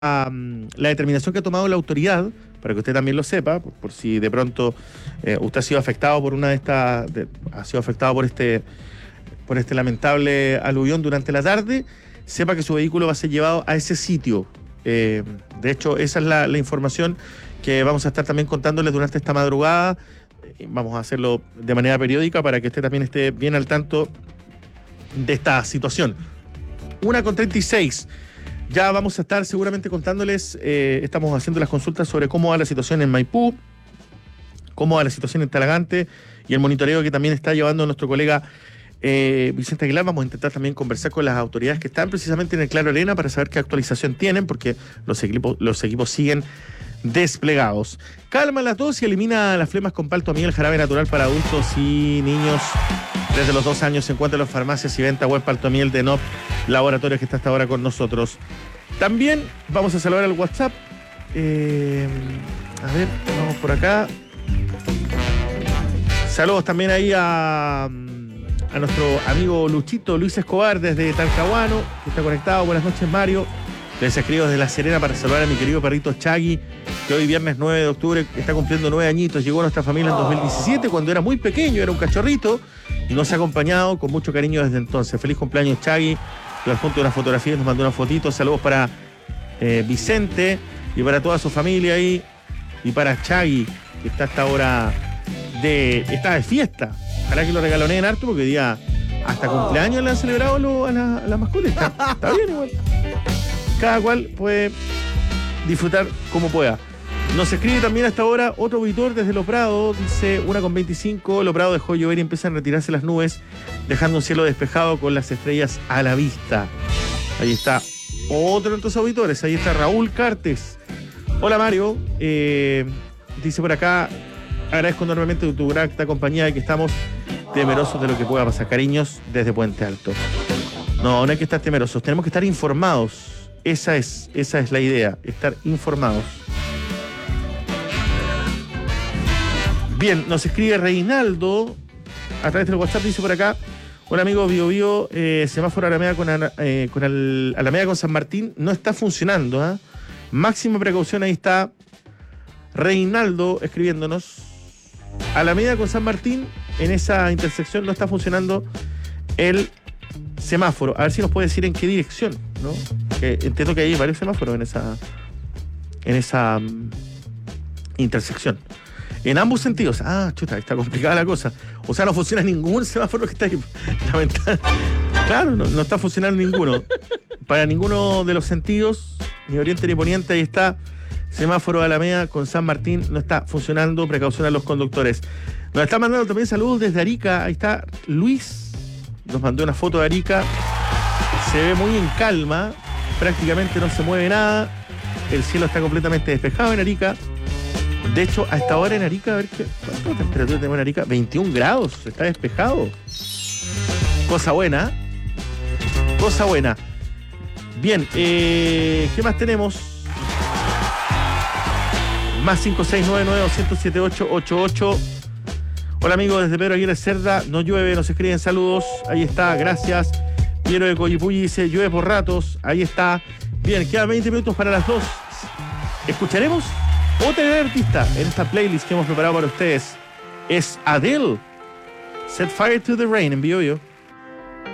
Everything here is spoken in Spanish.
la determinación que ha tomado la autoridad, para que usted también lo sepa, por si de pronto usted ha sido afectado por una de estas, ha sido afectado por este lamentable aluvión durante la tarde, sepa que su vehículo va a ser llevado a ese sitio. De hecho, esa es la información que vamos a estar también contándoles durante esta madrugada. Vamos a hacerlo de manera periódica para que usted también esté bien al tanto de esta situación. 1:36. Ya vamos a estar seguramente contándoles, estamos haciendo las consultas sobre cómo va la situación en Maipú, cómo va la situación en Talagante y el monitoreo que también está llevando nuestro colega Vicente Aguilar. Vamos a intentar también conversar con las autoridades que están precisamente en el Claro Arena para saber qué actualización tienen, porque los equipos siguen desplegados. Calma la tos y elimina las flemas con palto miel, jarabe natural para adultos y niños. Desde los 2 años se encuentra en las farmacias y venta web palto miel de NOP Laboratorios, que está hasta ahora con nosotros. También vamos a saludar al WhatsApp. A ver, vamos por acá. Saludos también ahí a nuestro amigo Luchito Luis Escobar desde Talcahuano, que está conectado. Buenas noches, Mario. Les escribo desde La Serena para saludar a mi querido perrito Chagui, que hoy viernes 9 de octubre está cumpliendo 9 añitos. Llegó a nuestra familia en 2017, cuando era muy pequeño, era un cachorrito, y nos ha acompañado con mucho cariño desde entonces. Feliz cumpleaños, Chagui. Le adjunto una fotografía, nos mandó una fotito. Saludos para Vicente y para toda su familia ahí, y para Chagui, que está hasta ahora está de fiesta. Ojalá que lo regaloneen harto, porque hoy día hasta cumpleaños le han celebrado a la mascota. Está bien igual. Cada cual puede disfrutar como pueda. Nos escribe también hasta ahora otro auditor desde Los Prados. Dice 1:25. Los Prados dejó llover y empiezan a retirarse las nubes, dejando un cielo despejado con las estrellas a la vista. Ahí está otro de nuestros auditores. Ahí está Raúl Cartes. Hola, Mario. Dice por acá: agradezco enormemente tu grata compañía, y que estamos temerosos de lo que pueda pasar. Cariños desde Puente Alto. No hay que estar temerosos. Tenemos que estar informados. Esa es la idea, estar informados. Bien, nos escribe Reinaldo a través del WhatsApp, dice por acá: hola amigo Bio, semáforo Alameda Alameda con San Martín no está funcionando, ¿eh? Máxima precaución, ahí está Reinaldo escribiéndonos. Alameda con San Martín, en esa intersección no está funcionando el semáforo. A ver si nos puede decir en qué dirección, ¿no? Entiendo que hay varios semáforos en esa intersección. En ambos sentidos. Ah, chuta, está complicada la cosa. O sea, no funciona ningún semáforo que está ahí. Claro, no está funcionando ninguno. Para ninguno de los sentidos, ni oriente ni poniente, ahí está. Semáforo de Alameda con San Martín no está funcionando. Precaución a los conductores. Nos está mandando también saludos desde Arica. Ahí está Luis. Nos mandó una foto de Arica. Se ve muy en calma. Prácticamente no se mueve nada. El cielo está completamente despejado en Arica. De hecho, a esta hora en Arica, a ver ¿cuánta temperatura tenemos en Arica? 21 grados. Está despejado. Cosa buena. Cosa buena. Bien, ¿qué más tenemos? Más 5699-207-888. Hola amigos, desde Pedro Aguirre Cerda. No llueve, nos escriben saludos. Ahí está, gracias. Piero de Coyipulli dice: llueve por ratos. Ahí está. Bien, quedan 20 minutos para las 2. Escucharemos otra artista en esta playlist que hemos preparado para ustedes. Es Adele. Set Fire to the Rain en Bio.